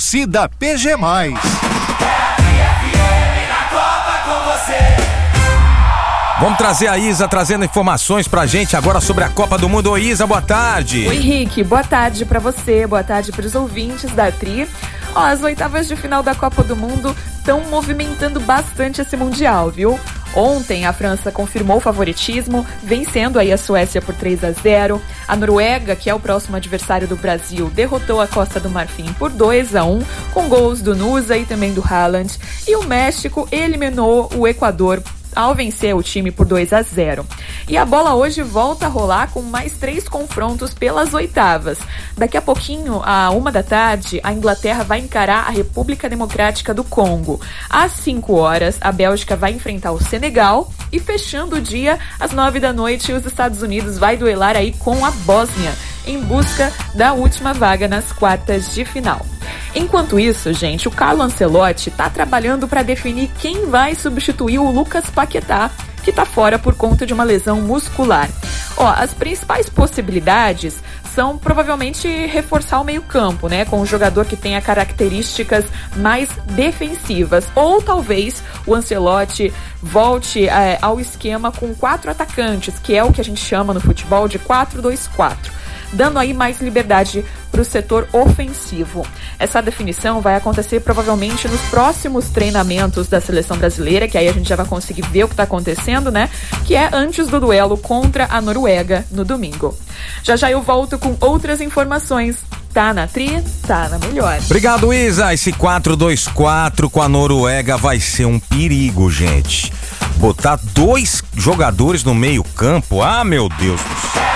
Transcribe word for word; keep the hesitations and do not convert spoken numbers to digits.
Cida P G mais. Vamos trazer a Isa trazendo informações pra gente agora sobre a Copa do Mundo. Oi, Isa, boa tarde. Oi, Henrique, boa tarde pra você, boa tarde pros ouvintes da Tri. Ó, as oitavas de final da Copa do Mundo estão movimentando bastante esse Mundial, viu? Ontem a França confirmou o favoritismo, vencendo aí a Suécia por três a zero. A Noruega, que é o próximo adversário do Brasil, derrotou a Costa do Marfim por dois a um, com gols do Nusa e também do Haaland. E o México eliminou o Equador ao vencer o time por dois a zero. E a bola hoje volta a rolar com mais três confrontos pelas oitavas. Daqui a pouquinho, à uma da tarde, a Inglaterra vai encarar a República Democrática do Congo. Às cinco horas, a Bélgica vai enfrentar o Senegal e, fechando o dia, às nove da noite, os Estados Unidos vai duelar aí com a Bósnia, em busca da última vaga nas quartas de final. Enquanto isso, gente, o Carlo Ancelotti está trabalhando para definir quem vai substituir o Lucas Paquetá, que está fora por conta de uma lesão muscular. Ó, as principais possibilidades são provavelmente reforçar o meio-campo, né, com um jogador que tenha características mais defensivas, ou talvez o Ancelotti volte é, ao esquema com quatro atacantes, que é o que a gente chama no futebol de quatro dois quatro. Dando aí mais liberdade para o setor ofensivo. Essa definição vai acontecer provavelmente nos próximos treinamentos da seleção brasileira, que aí a gente já vai conseguir ver o que está acontecendo, né? Que é antes do duelo contra a Noruega no domingo. Já já eu volto com outras informações. Tá na Tri, tá na melhor. Obrigado, Isa. Esse quatro dois quatro com a Noruega vai ser um perigo, gente. Botar dois jogadores no meio campo, ah, meu Deus do céu.